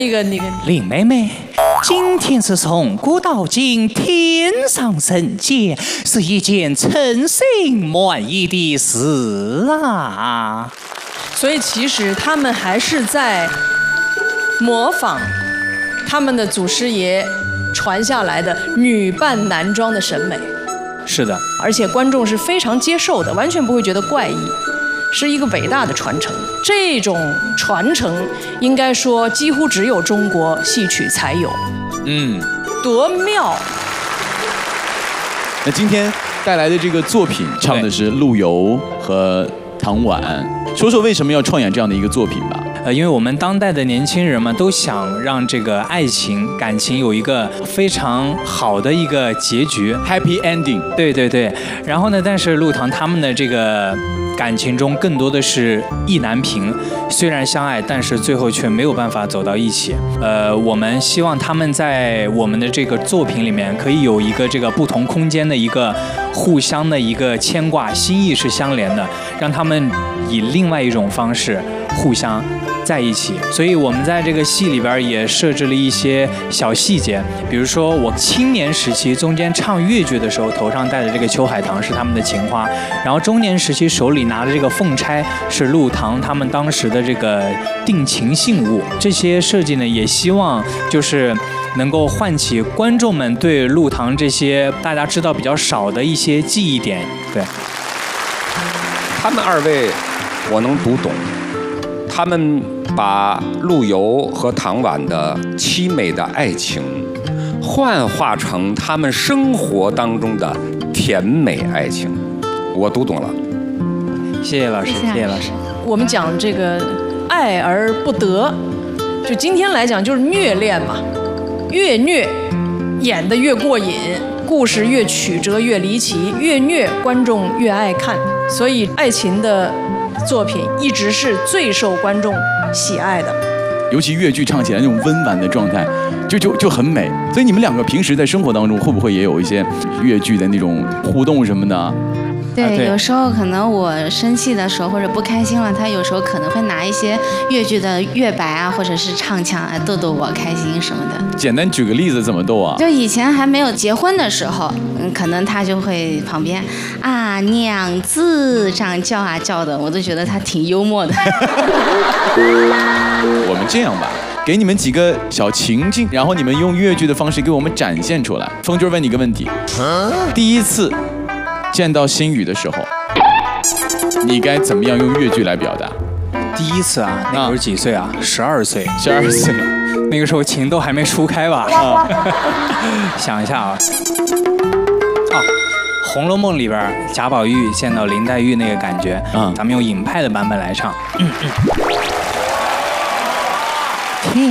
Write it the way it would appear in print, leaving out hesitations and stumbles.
林妹妹，今天是从古到今天上人间，是一件称心满意的事啊。 所以其实他们还是在模仿他们的祖师爷传下来的女扮男装的审美。 是的， 而且观众是非常接受的，完全不会觉得怪异，是一个伟大的传承。这种传承应该说几乎只有中国戏曲才有。多妙！ 那今天带来的这个作品唱的是陆游和唐婉，说说为什么要创演这样的一个作品吧。 因为我们当代的年轻人嘛，都想让这个爱情、感情有一个非常好的一个结局 ，happy ending。 对对对。然后呢，但是陆唐他们的这个感情中更多的是意难平，虽然相爱，但是最后却没有办法走到一起。我们希望他们在我们的这个作品里面可以有一个这个不同空间的一个互相的一个牵挂，心意是相连的，让他们以另外一种方式互相在一起。所以我们在这个戏里边也设置了一些小细节，比如说我青年时期中间唱越剧的时候，头上戴的这个秋海棠是他们的情花，然后中年时期手里拿的这个凤钗是陆唐他们当时的这个定情信物。这些设计呢，也希望就是能够唤起观众们对陆唐这些大家知道比较少的一些记忆点。对， 他们二位我能读懂，他们把陆游和唐婉的凄美的爱情幻化成他们生活当中的甜美爱情，我读懂了。 谢谢老师，谢谢老师。 我们讲这个爱而不得，就今天来讲就是虐恋嘛，越虐演得越过瘾，故事越曲折越离奇，越虐观众越爱看，所以爱情的作品一直是最受观众喜爱的。 尤其越剧唱起来那种温婉的状态，就很美。所以你们两个平时在生活当中会不会也有一些越剧的那种互动什么的？ 对，有时候可能我生气的时候或者不开心了，他有时候可能会拿一些越剧的越白啊，或者是唱腔啊，逗逗我开心什么的。 简单举个例子，怎么逗啊？ 就以前还没有结婚的时候，可能他就会旁边啊娘子这样叫啊叫的，我都觉得他挺幽默的。 我们这样吧，给你们几个小情境，然后你们用越剧的方式给我们展现出来。风军问你个问题：第一次见到心雨的时候，你该怎么样用越剧来表达？ 第一次啊，那会儿几岁啊？12岁 ，12岁， 那个时候情窦还没初开吧？想一下啊，《红楼梦》里边贾宝玉见到林黛玉那个感觉，咱们用尹派的版本来唱。天